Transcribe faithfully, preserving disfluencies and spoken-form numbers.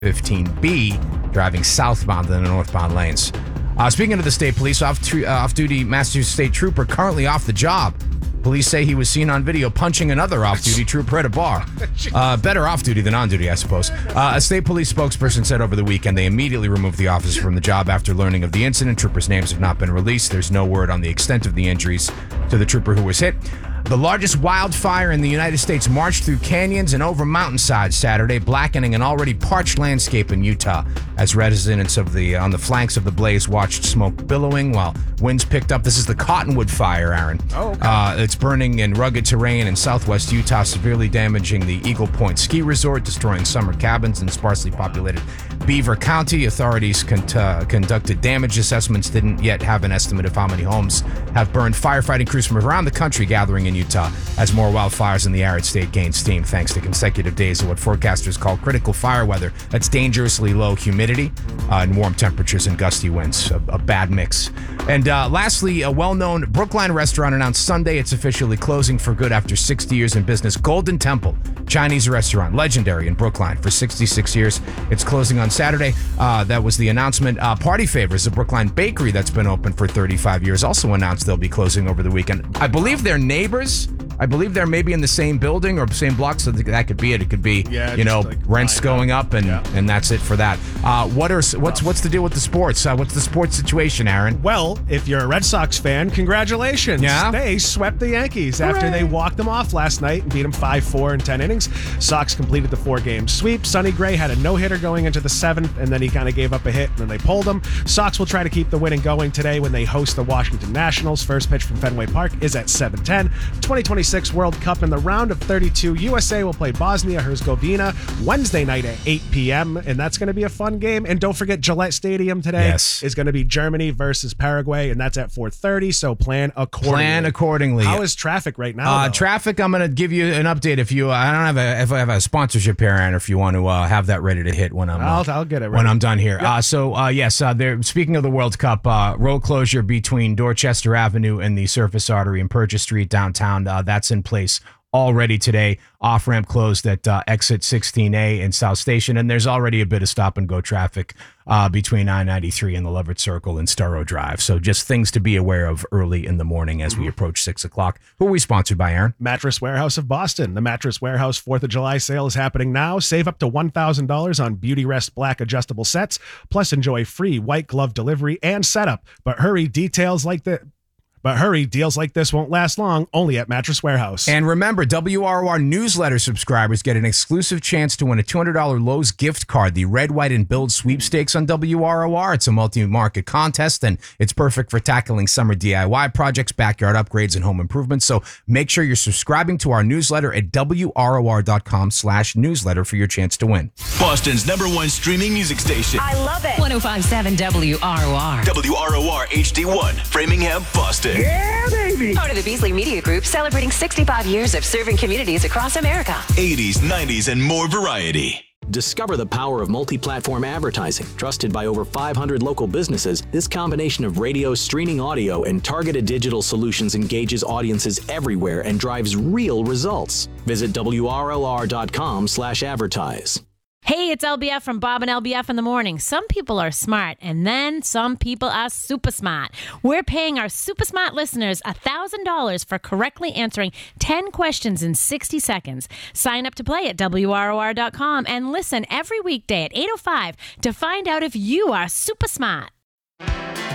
fifteen B, driving southbound in the northbound lanes. Uh, speaking of the state police, off uh, off-duty Massachusetts State Trooper currently off the job. Police say he was seen on video punching another off-duty trooper at a bar. Uh, better off-duty than on-duty, I suppose. Uh, a state police spokesperson said over the weekend they immediately removed the officer from the job after learning of the incident. Troopers' names have not been released. There's no word on the extent of the injuries to the trooper who was hit. The largest wildfire in the United States marched through canyons and over mountainsides Saturday, blackening an already parched landscape in Utah as residents of the on the flanks of the blaze watched smoke billowing while winds picked up. This is the Cottonwood Fire, Aaron. Oh, okay. Uh, it's burning in rugged terrain in southwest Utah, severely damaging the Eagle Point Ski Resort, destroying summer cabins in sparsely populated Beaver County. Authorities con- uh, conducted damage assessments, didn't yet have an estimate of how many homes have burned. Firefighting crews from around the country gathering in Utah as more wildfires in the arid state gain steam thanks to consecutive days of what forecasters call critical fire weather. That's dangerously low humidity uh, and warm temperatures and gusty winds. A, a bad mix. And uh, lastly, a well-known Brookline restaurant announced Sunday it's officially closing for good after sixty years in business. Golden Temple Chinese restaurant, legendary in Brookline for sixty-six years. It's closing on Saturday. Uh, that was the announcement. Uh, Party Favors, a Brookline bakery that's been open for thirty-five years, also announced they'll be closing over the weekend. I believe they're neighbors. I believe they're maybe in the same building or same block, so that could be it. It could be, yeah, you know, like rents going up, up and, yeah. and that's it for that. Uh, what are what's what's the deal with the sports? Uh, what's the sports situation, Aaron? Well, if you're a Red Sox fan, congratulations. Yeah? They swept the Yankees Hooray. after they walked them off last night and beat them five four in ten innings. Sox completed the four-game sweep. Sonny Gray had a no-hitter going into the seventh, and then he kind of gave up a hit, and then they pulled him. Sox will try to keep the winning going today when they host the Washington Nationals. First pitch from Fenway Park is at seven ten. twenty twenty-six World Cup in the round of thirty-two. U S A will play Bosnia-Herzegovina Wednesday night at eight p.m., and that's going to be a fun game. And don't forget Gillette Stadium today yes. is going to be Germany versus Paraguay, and that's at four thirty, so plan accordingly. Plan accordingly. How is traffic right now? Uh, traffic, I'm going to give you an update if you, I don't have a, if I have a sponsorship here, Aaron, if you want to uh, have that ready to hit when I'm, I'll, uh, I'll get it ready. when I'm done here. Yep. Uh, so, uh, yes, uh, there. Speaking of the World Cup, uh, road closure between Dorchester Avenue and the surface artery in Purchase Street downtown, uh, that's in place already today. Off-ramp closed at uh, exit sixteen A in South Station, and there's already a bit of stop-and-go traffic uh, between I ninety-three and the Leverett Circle and Storrow Drive. So just things to be aware of early in the morning as we approach six o'clock. Who are we sponsored by, Aaron? Mattress Warehouse of Boston. The Mattress Warehouse fourth of July sale is happening now. Save up to one thousand dollars on Beauty Rest Black adjustable sets, plus enjoy free white glove delivery and setup. But hurry, details like the... But hurry, deals like this won't last long, only at Mattress Warehouse. And remember, W R O R newsletter subscribers get an exclusive chance to win a two hundred dollars Lowe's gift card, the Red, White, and Build sweepstakes on W R O R. It's a multi-market contest, and it's perfect for tackling summer D I Y projects, backyard upgrades, and home improvements. So make sure you're subscribing to our newsletter at W R O R dot com slash newsletter for your chance to win. Boston's number one streaming music station. I love it. one oh five point seven W R O R. W R O R H D one, Framingham, Boston. Yeah, baby. Part of the Beasley Media Group, celebrating sixty-five years of serving communities across America. eighties, nineties, and more variety. Discover the power of multi-platform advertising. Trusted by over five hundred local businesses, this combination of radio, streaming audio, and targeted digital solutions engages audiences everywhere and drives real results. Visit W R L R dot com slash advertise. Hey, it's L B F from Bob and L B F in the morning. Some people are smart, and then some people are super smart. We're paying our super smart listeners one thousand dollars for correctly answering ten questions in sixty seconds. Sign up to play at W R O R dot com and listen every weekday at eight oh five to find out if you are super smart.